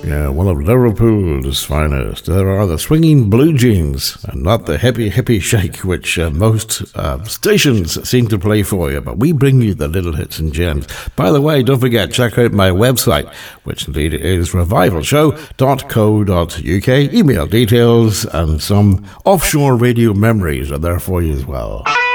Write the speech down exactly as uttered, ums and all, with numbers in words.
Yeah, one of Liverpool's finest. There are the swinging blue jeans, and not the hippie hippie shake, which uh, most uh, stations seem to play for you. But we bring you the little hits and gems. By the way, don't forget, check out my website, which indeed is revival show dot co dot uk. Email details and some offshore radio memories are there for you as well.